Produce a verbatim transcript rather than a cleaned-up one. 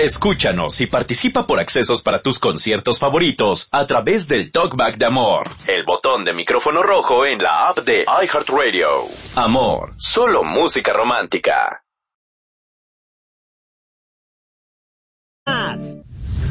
Escúchanos y participa por accesos para tus conciertos favoritos a través del Talkback de Amor, el botón de micrófono rojo en la app de iHeartRadio. Amor, solo música romántica. Más